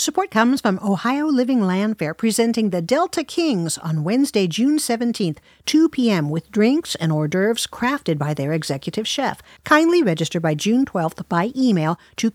Support comes from Ohio Living Land Fair, presenting the Delta Kings on Wednesday, June 17th, 2 p.m. with drinks and hors d'oeuvres crafted by their executive chef. Kindly register by June 12th by email to